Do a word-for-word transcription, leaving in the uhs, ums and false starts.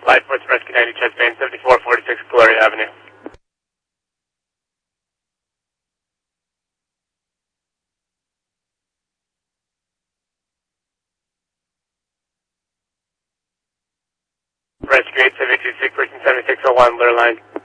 Life Force Rescue ninety, chest band seventy-four forty-six Gloria Avenue. Rescue eight seven two six, person seventy-six oh one, Lure Line.